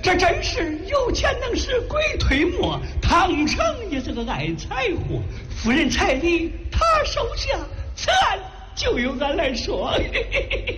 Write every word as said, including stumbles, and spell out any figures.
这真是有钱能使鬼推磨。唐成也是个爱财货，夫人彩礼他收下，此案就由俺来说。